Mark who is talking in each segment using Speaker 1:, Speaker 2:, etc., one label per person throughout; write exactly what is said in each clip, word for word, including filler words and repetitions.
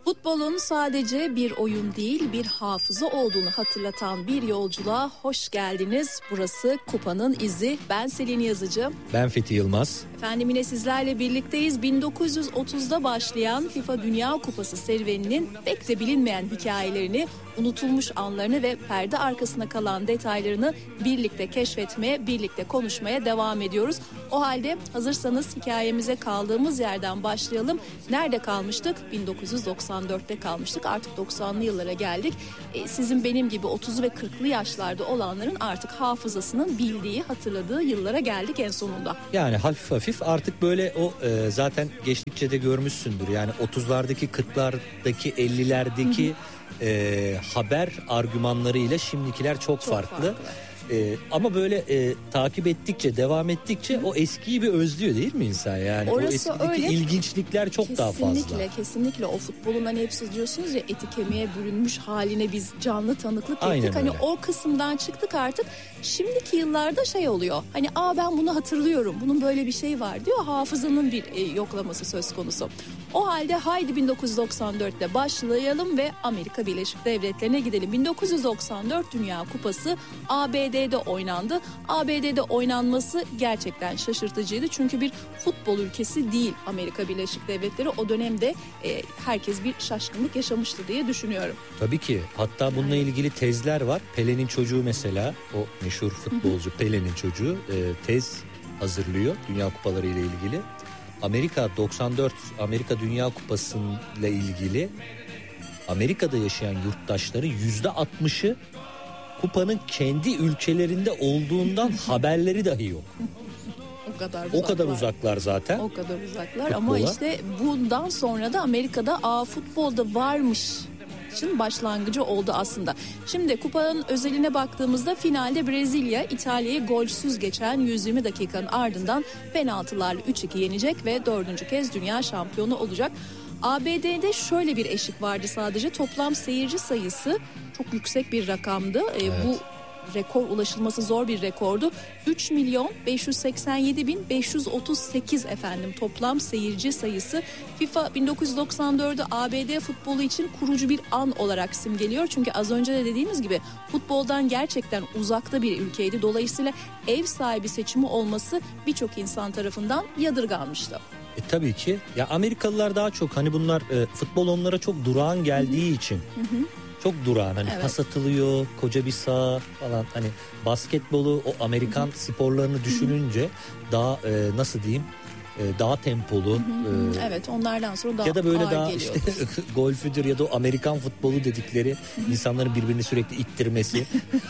Speaker 1: Futbolun sadece bir oyun değil, bir hafıza olduğunu hatırlatan bir yolculuğa hoş geldiniz. Burası Kupa'nın İzi. Ben Selin Yazıcı.
Speaker 2: Ben Fethi Yılmaz.
Speaker 1: Efendim yine sizlerle birlikteyiz. bin dokuz yüz otuzda başlayan FIFA Dünya Kupası serüveninin pek de bilinmeyen hikayelerini, unutulmuş anlarını ve perde arkasına kalan detaylarını birlikte keşfetmeye, birlikte konuşmaya devam ediyoruz. O halde hazırsanız hikayemize kaldığımız yerden başlayalım. Nerede kalmıştık? bin dokuz yüz doksan dörtte kalmıştık. Artık doksanlı yıllara geldik. Ee, sizin benim gibi otuz ve kırklı yaşlarda olanların artık hafızasının bildiği, hatırladığı yıllara geldik en sonunda.
Speaker 2: Yani hafif hafif artık böyle o e, zaten geçtikçe de görmüşsündür. Yani otuzlardaki, kırklardaki, ellilerdeki e, haber argümanlarıyla şimdikiler çok, çok farklı. farklı. Ee, ama böyle e, takip ettikçe, devam ettikçe Hı. o eskiyi bir özlüyor değil mi insan? Yani
Speaker 1: orası
Speaker 2: o eskideki
Speaker 1: öyle.
Speaker 2: ilginçlikler çok
Speaker 1: kesinlikle,
Speaker 2: daha fazla.
Speaker 1: Kesinlikle, kesinlikle o futbolun hani hepsi diyorsunuz ya eti kemiğe bürünmüş haline biz canlı tanıklık ettik.
Speaker 2: Aynen
Speaker 1: hani
Speaker 2: öyle.
Speaker 1: O kısımdan çıktık artık. Şimdiki yıllarda şey oluyor. Hani aa ben bunu hatırlıyorum. Bunun böyle bir şey var diyor. Hafızanın bir e, yoklaması söz konusu. O halde haydi bin dokuz yüz doksan dörtte başlayalım ve Amerika Birleşik Devletleri'ne gidelim. bin dokuz yüz doksan dört Dünya Kupası A B D'de oynandı. A B D'de oynanması gerçekten şaşırtıcıydı. Çünkü bir futbol ülkesi değil Amerika Birleşik Devletleri. O dönemde e, herkes bir şaşkınlık yaşamıştı diye düşünüyorum.
Speaker 2: Tabii ki. Hatta bununla ilgili tezler var. Pelé'nin çocuğu mesela, o meşhur futbolcu Pelé'nin çocuğu e, tez hazırlıyor Dünya Kupaları ile ilgili. Amerika doksan dört Amerika Dünya Kupası ile ilgili Amerika'da yaşayan yurttaşları yüzde altmışı kupanın kendi ülkelerinde olduğundan haberleri dahi yok.
Speaker 1: O kadar
Speaker 2: o kadar uzaklar zaten.
Speaker 1: O kadar uzaklar
Speaker 2: futbola.
Speaker 1: Ama işte bundan sonra da Amerika'da aa futbolda varmış için başlangıcı oldu aslında. Şimdi kupanın özeline baktığımızda finalde Brezilya İtalya'yı golsüz geçen yüz yirmi dakikanın ardından penaltılarla üç iki yenecek ve dördüncü kez dünya şampiyonu olacak. A B D'de şöyle bir eşik vardı sadece. Toplam seyirci sayısı çok yüksek bir rakamdı. Evet. E, bu rekor ulaşılması zor bir rekordu. üç milyon beş yüz seksen yedi bin beş yüz otuz sekiz efendim toplam seyirci sayısı. FIFA bin dokuz yüz doksan dördü A B D futbolu için kurucu bir an olarak simgeliyor. Çünkü az önce de dediğimiz gibi futboldan gerçekten uzakta bir ülkeydi. Dolayısıyla ev sahibi seçimi olması birçok insan tarafından yadırganmıştı.
Speaker 2: E, tabii ki. Ya Amerikalılar daha çok hani bunlar e, futbol onlara çok durağan geldiği Hı-hı. için. Hı-hı. Çok durağan hani evet. pas atılıyor, koca bir saha falan, hani basketbolu, o Amerikan Hı-hı. sporlarını düşününce Hı-hı. daha e, nasıl diyeyim e, daha tempolu.
Speaker 1: E, evet, onlardan sonra daha
Speaker 2: ya da böyle
Speaker 1: ağır
Speaker 2: daha
Speaker 1: geliyordur.
Speaker 2: işte golfüdür ya da o Amerikan futbolu dedikleri Hı-hı. insanların birbirini sürekli ittirmesi.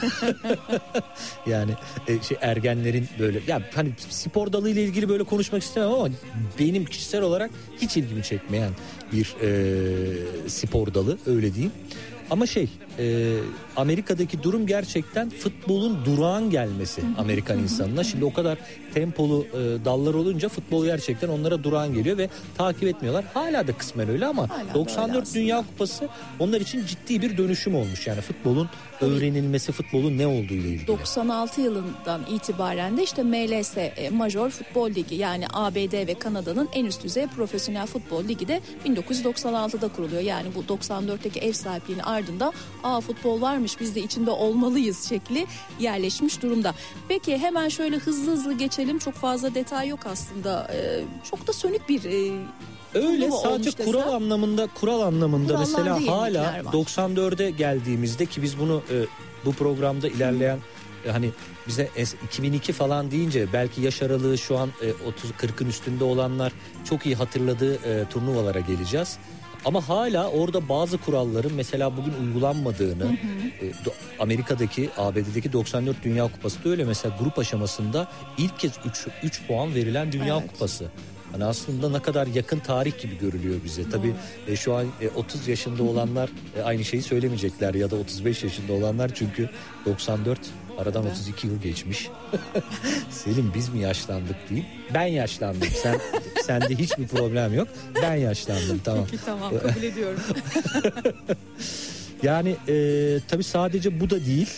Speaker 2: Yani e, şey ergenlerin böyle yani hani spor dalı ile ilgili böyle konuşmak istemem ama benim kişisel olarak hiç ilgimi çekmeyen bir e, spor dalı, öyle diyeyim. Ama şey e, Amerika'daki durum gerçekten futbolun durağan gelmesi Amerikan insanına. Şimdi o kadar tempolu e, dallar olunca futbol gerçekten onlara durağan geliyor ve takip etmiyorlar. Hala da kısmen öyle ama Hala doksan dört Dünya Kupası onlar için ciddi bir dönüşüm olmuş. Yani futbolun Tabii. öğrenilmesi, futbolun ne olduğu ile ilgili.
Speaker 1: doksan altı yılından itibaren de işte M L S e, Major Futbol Ligi, yani A B D ve Kanada'nın en üst düzey profesyonel futbol ligi de bin dokuz yüz doksan altıda kuruluyor. Yani bu doksan dörtteki ev sahipliğinin ardında aa futbol varmış, biz de içinde olmalıyız şekli yerleşmiş durumda. Peki hemen şöyle hızlı hızlı geçelim. Çok fazla detay yok aslında. Ee, çok da sönük bir e,
Speaker 2: öyle sadece kural desem, anlamında kural anlamında mesela hala doksan dörde geldiğimizde ki biz bunu e, bu programda ilerleyen e, hani bize iki bin iki falan deyince belki yaş aralığı şu an e, otuz kırkın üstünde olanlar çok iyi hatırladığı e, turnuvalara geleceğiz. Ama hala orada bazı kuralların mesela bugün uygulanmadığını, hı hı. E, Amerika'daki, A B D'deki doksan dört Dünya Kupası da öyle. Mesela grup aşamasında ilk kez üç puan verilen Dünya evet. Kupası. Hani aslında ne kadar yakın tarih gibi görülüyor bize. Doğru. Tabii e, şu an e, otuz yaşında olanlar e, aynı şeyi söylemeyecekler ya da otuz beş yaşında olanlar, çünkü doksan dört aradan evet. otuz iki yıl geçmiş. Selim biz mi yaşlandık diyeyim. Ben yaşlandım. Sen sende hiçbir problem yok. Ben yaşlandım, tamam.
Speaker 1: Peki tamam, kabul ediyorum.
Speaker 2: Yani e, tabii sadece bu da değil.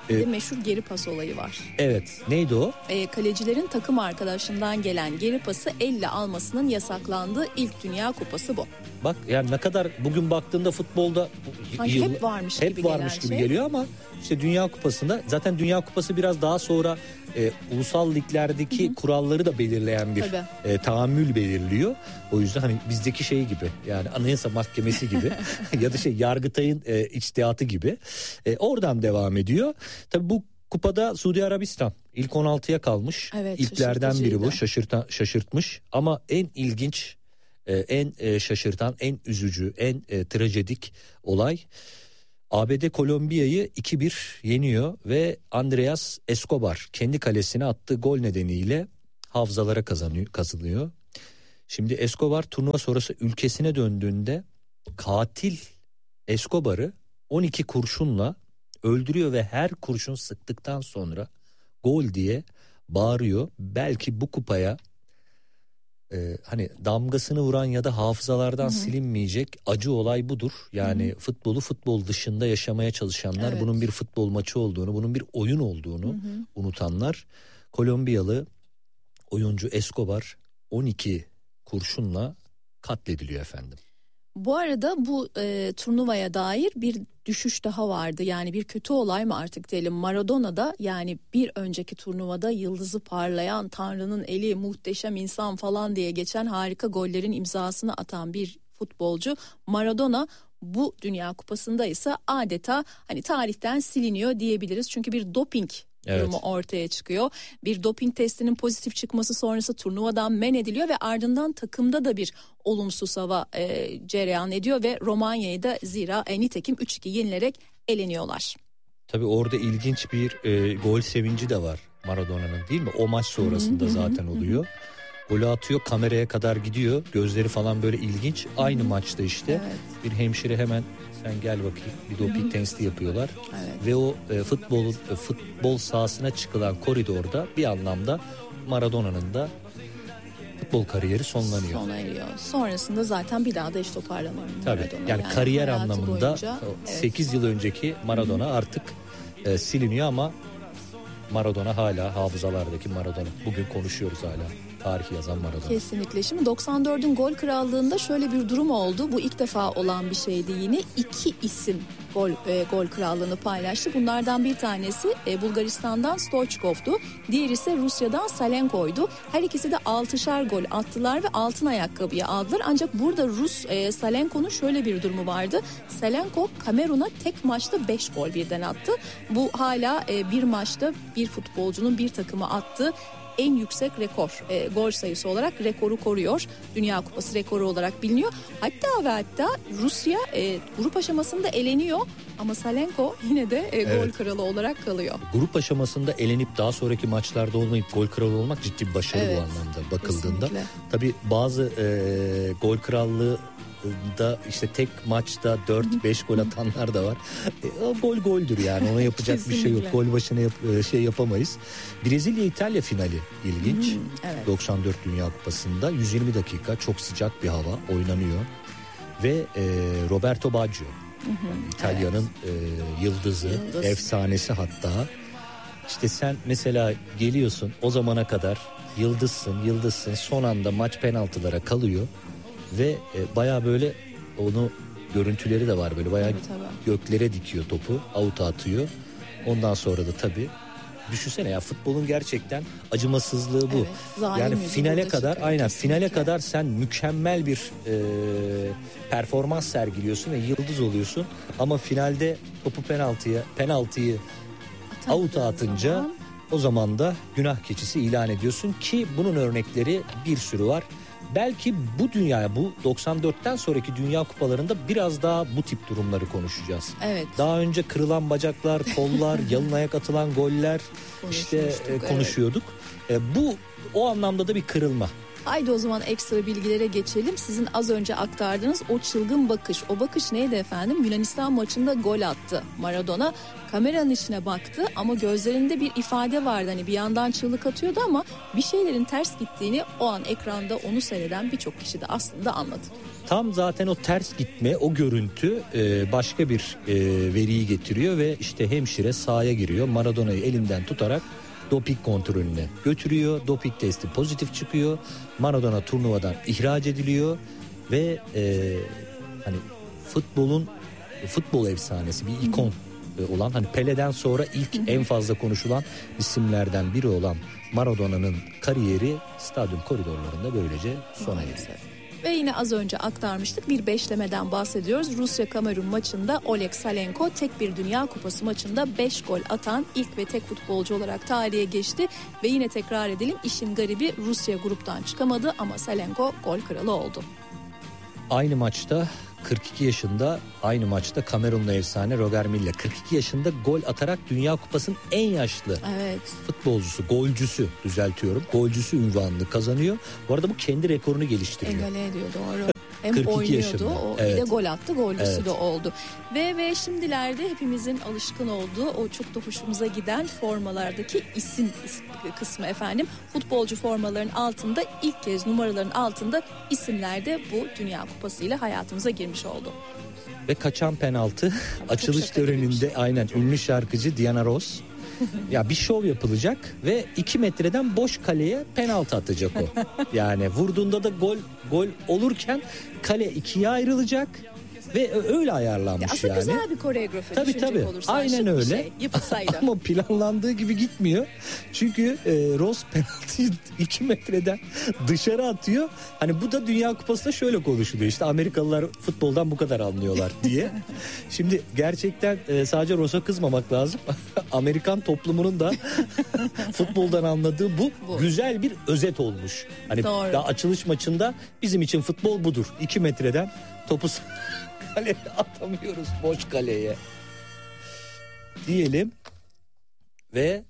Speaker 1: Bir ee, de meşhur geri pas olayı var.
Speaker 2: Evet. Neydi o?
Speaker 1: Ee, kalecilerin takım arkadaşından gelen geri pası elle almasının yasaklandığı ilk Dünya Kupası bu.
Speaker 2: Bak yani ne kadar bugün baktığında futbolda
Speaker 1: yıl, hep varmış
Speaker 2: hep
Speaker 1: gibi
Speaker 2: varmış gibi
Speaker 1: şey.
Speaker 2: geliyor ama işte Dünya Kupası'nda zaten Dünya Kupası biraz daha sonra e, ulusal liglerdeki Hı-hı. kuralları da belirleyen bir e, tahammül belirliyor. O yüzden hani bizdeki şey gibi yani Anayasa Mahkemesi gibi ya da şey Yargıtay'ın e, içtihatı gibi e, oradan devam ediyor. Tabii bu kupada Suudi Arabistan ilk on altıya kalmış.
Speaker 1: Evet,
Speaker 2: İlklerden biri bu, şaşırtan, şaşırtmış ama en ilginç, e, en e, şaşırtan, en üzücü, en e, trajedik olay A B D Kolombiya'yı iki bir yeniyor ve Andreas Escobar kendi kalesine attığı gol nedeniyle hafızalara kazanıyor, kazanıyor. Şimdi Escobar turnuva sonrası ülkesine döndüğünde katil Escobar'ı on iki kurşunla öldürüyor ve her kurşun sıktıktan sonra gol diye bağırıyor. Belki bu kupaya e, hani damgasını vuran ya da hafızalardan Hı-hı. silinmeyecek acı olay budur. Yani Hı-hı. futbolu futbol dışında yaşamaya çalışanlar, evet. bunun bir futbol maçı olduğunu, bunun bir oyun olduğunu Hı-hı. unutanlar. Kolombiyalı oyuncu Escobar on iki kurşunla katlediliyor efendim.
Speaker 1: Bu arada bu e, turnuvaya dair bir düşüş daha vardı. Yani bir kötü olay mı artık diyelim. Maradona'da yani bir önceki turnuvada yıldızı parlayan, Tanrı'nın eli, muhteşem insan falan diye geçen harika gollerin imzasını atan bir futbolcu Maradona bu Dünya Kupası'nda ise adeta hani tarihten siliniyor diyebiliriz. Çünkü bir doping Evet. durumu ortaya çıkıyor. Bir doping testinin pozitif çıkması sonrası turnuvadan men ediliyor ve ardından takımda da bir olumsuz hava e, cereyan ediyor ve Romanya'yı da zira e, nitekim üç iki yenilerek eleniyorlar.
Speaker 2: Tabii orada ilginç bir e, gol sevinci de var Maradona'nın, değil mi? O maç sonrasında Hı-hı. zaten oluyor. Golü atıyor, kameraya kadar gidiyor. Gözleri falan böyle ilginç. Aynı Hı-hı. maçta işte evet. bir hemşire hemen sen gel bakayım bir doping testi yapıyorlar. Evet. Ve o e, futbolun e, futbol sahasına çıkılan koridorda bir anlamda Maradona'nın da futbol kariyeri sonlanıyor.
Speaker 1: Sona eriyor. Sonrasında zaten bir daha da hiç toparlanıyor
Speaker 2: Tabii.
Speaker 1: Maradona.
Speaker 2: Yani, yani kariyer anlamında boyunca, sekiz evet. yıl önceki Maradona Hı-hı. artık e, siliniyor ama Maradona hala hafızalardaki Maradona. Bugün konuşuyoruz hala. Tarih yazan Maradona.
Speaker 1: Kesinlikle. Şimdi doksan dördün gol krallığında şöyle bir durum oldu. Bu ilk defa olan bir şeydi yine. İki isim gol e, gol krallığını paylaştı. Bunlardan bir tanesi e, Bulgaristan'dan Stoichkov'du. Diğeri ise Rusya'dan Salenko'ydu. Her ikisi de altışar gol attılar ve altın ayakkabıyı aldılar. Ancak burada Rus e, Salenko'nun şöyle bir durumu vardı. Salenko Kamerun'a tek maçta beş gol birden attı. Bu hala e, bir maçta bir futbolcunun bir takıma attığı en yüksek rekor, e, gol sayısı olarak rekoru koruyor. Dünya Kupası rekoru olarak biliniyor. Hatta ve hatta Rusya e, grup aşamasında eleniyor ama Salenko yine de e, evet. gol kralı olarak kalıyor.
Speaker 2: Grup aşamasında elenip daha sonraki maçlarda olmayıp gol kralı olmak ciddi bir başarı evet. bu anlamda bakıldığında. Kesinlikle. Tabii bazı e, gol krallığı da işte tek maçta dört beş gol atanlar da var. E, o gol goldür yani, ona yapacak bir şey yok. Gol başına yap, şey yapamayız. Brezilya İtalya finali ilginç. Hmm, evet. doksan dört Dünya Kupası'nda yüz yirmi dakika çok sıcak bir hava oynanıyor ve e, Roberto Baggio hı hı, yani İtalya'nın evet. e, yıldızı, Yıldız. efsanesi hatta. İşte sen mesela geliyorsun, o zamana kadar yıldızsın, yıldızsın. Son anda maç penaltılara kalıyor. Ve e, bayağı böyle onu görüntüleri de var, böyle bayağı tabii, tabii. göklere dikiyor topu, avuta atıyor. Ondan sonra da tabii düşünsene ya, futbolun gerçekten acımasızlığı bu. Evet, yani finale kadar aynen kesinlikle. finale kadar sen mükemmel bir e, performans sergiliyorsun ve yıldız oluyorsun. Ama finalde topu penaltıya penaltıyı Atan avuta atınca zaman. o zaman da günah keçisi ilan ediyorsun ki bunun örnekleri bir sürü var. Belki bu dünyaya, bu doksan dörtten sonraki Dünya Kupalarında biraz daha bu tip durumları konuşacağız. Evet. Daha önce kırılan bacaklar, kollar, yalın ayak atılan goller işte e, konuşuyorduk. Evet. E, bu o anlamda da bir kırılma.
Speaker 1: Haydi o zaman ekstra bilgilere geçelim. Sizin az önce aktardığınız o çılgın bakış. O bakış neydi efendim? Yunanistan maçında gol attı Maradona. Kameranın içine baktı ama gözlerinde bir ifade vardı. Hani bir yandan çığlık atıyordu ama bir şeylerin ters gittiğini o an ekranda onu seyreden birçok kişi de aslında anladı.
Speaker 2: Tam zaten o ters gitme, o görüntü başka bir veriyi getiriyor ve işte hemşire sahaya giriyor. Maradona'yı elinden tutarak doping kontrolüne götürüyor. Doping testi pozitif çıkıyor. Maradona turnuvadan ihraç ediliyor ve e, hani futbolun futbol efsanesi, bir ikon olan, hani Pele'den sonra ilk en fazla konuşulan isimlerden biri olan Maradona'nın kariyeri stadyum koridorlarında böylece sona eriyor.
Speaker 1: Ve yine az önce aktarmıştık, bir beşlemeden bahsediyoruz. Rusya-Kamerun maçında Oleg Salenko tek bir Dünya Kupası maçında beş gol atan ilk ve tek futbolcu olarak tarihe geçti. Ve yine tekrar edelim, işin garibi Rusya gruptan çıkamadı ama Salenko gol kralı oldu.
Speaker 2: Aynı maçta kırk iki yaşında, aynı maçta Kamerunlu efsane Roger Milla kırk iki yaşında gol atarak Dünya Kupası'nın en yaşlı evet. futbolcusu, golcüsü düzeltiyorum. Golcüsü unvanını kazanıyor. Bu arada bu kendi rekorunu geliştiriyor.
Speaker 1: Egale ediyor, doğru. Hem oynuyordu, o evet. bir de gol attı, golcüsü evet. de oldu. Ve ve şimdilerde hepimizin alışkın olduğu o çok da hoşumuza giden formalardaki isim kısmı efendim. Futbolcu formaların altında ilk kez numaraların altında isimler de bu Dünya Kupası ile hayatımıza girmiş oldu.
Speaker 2: Ve kaçan penaltı açılış töreninde aynen ünlü şarkıcı Diana Ross. Ya bir şov yapılacak ve iki metreden boş kaleye penaltı atacak o. Yani vurduğunda da gol gol olurken kale ikiye ayrılacak ve öyle ayarlanmış ya
Speaker 1: aslında
Speaker 2: yani.
Speaker 1: Aslında güzel bir koreografi
Speaker 2: tabii, tabii.
Speaker 1: olursa.
Speaker 2: Aynen öyle.
Speaker 1: Şey yapılsaydı.
Speaker 2: Ama planlandığı gibi gitmiyor. Çünkü e, Ross penaltıyı iki metreden dışarı atıyor. Hani bu da Dünya Kupası'nda şöyle konuşuluyor. İşte Amerikalılar futboldan bu kadar anlıyorlar diye. Şimdi gerçekten e, sadece Ross'a kızmamak lazım. Amerikan toplumunun da futboldan anladığı bu, bu güzel bir özet olmuş. Hani Doğru. daha açılış maçında bizim için futbol budur. iki metreden topu kaleye atamıyoruz, boş kaleye diyelim ve